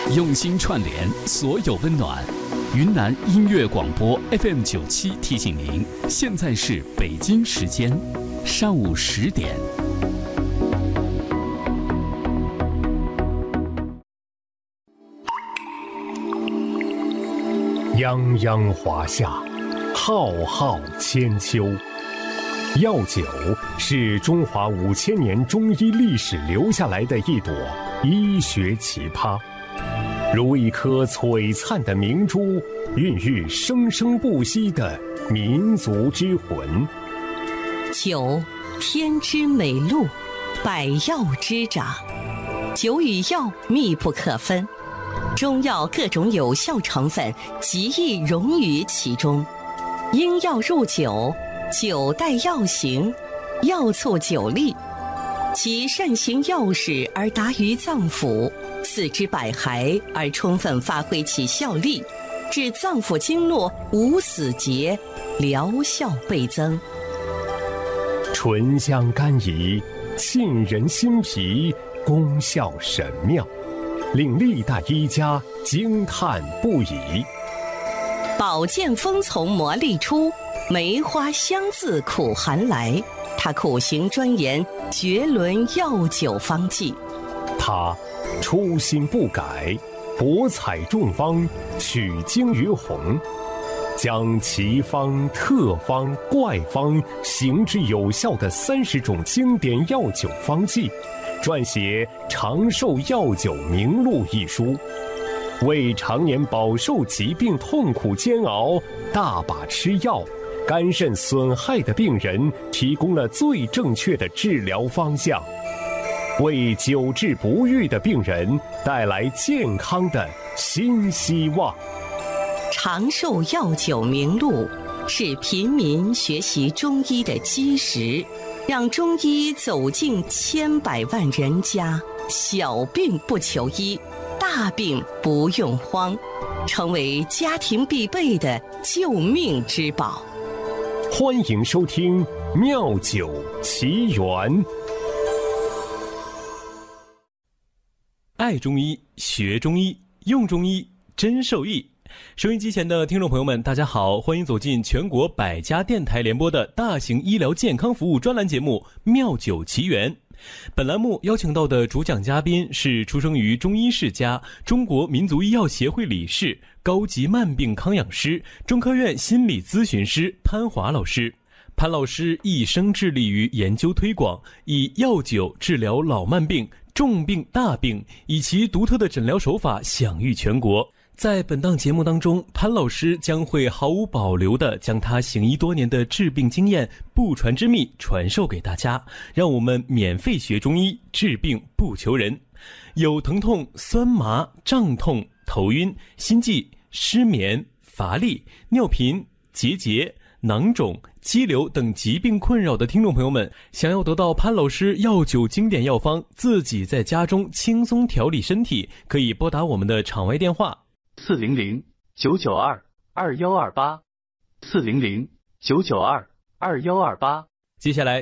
用心串联所有温暖。云南音乐广播 FM97提醒您，现在是北京时间上午10点。 泱泱华夏，浩浩千秋。药酒是中华5000年中医历史留下来的一朵医学奇葩，如一颗璀璨的明珠，孕育生生不息的民族之魂。 酒，天之美露，百药之长。酒与药密不可分，中药各种有效成分极易融于其中。因药入酒，酒带药行，药促酒力，其善行药事而达于脏腑，四肢百骸而充分发挥其效力，致脏腑经络无死结，疗效倍增。 醇香甘怡，沁人心脾，功效神妙，令历代医家惊叹不已。 宝剑锋从磨砺出，梅花香自苦寒来。他苦行钻研，绝伦药酒方剂。 他初心不改，博采众方，取精于弘，将奇方、特方、怪方行之有效的30种经典药酒方剂，撰写《长寿药酒名录》一书，为常年饱受疾病痛苦煎熬、大把吃药、肝肾损害的病人提供了最正确的治疗方向，为久治不愈的病人带来健康的新希望。 长寿药酒名录是平民学习中医的基石，让中医走进千百万人家，小病不求医，大病不用慌，成为家庭必备的救命之宝。 欢迎收听《妙酒奇缘》。 爱中医，学中医，用中医，真受益。收音机前的听众朋友们，大家好，欢迎走进全国100家电台联播的大型医疗健康服务专栏节目《妙酒奇缘》。本栏目邀请到的主讲嘉宾是出生于中医世家、中国民族医药协会理事、高级慢病康养师、中科院心理咨询师潘华老师。潘老师一生致力于研究推广，以药酒治疗老慢病、重病、大病，以其独特的诊疗手法享誉全国。在本档节目当中，潘老师将会毫无保留地将他行医多年的治病经验、不传之秘传授给大家，让我们免费学中医，治病不求人。有疼痛、酸麻、胀痛、头晕、心悸、失眠、乏力、尿频、结节、囊肿、肌瘤等疾病困扰的听众朋友们，想要得到潘老师药酒经典药方，自己在家中轻松调理身体，可以拨打我们的场外电话 400-992-2128，400-992-2128。 接下来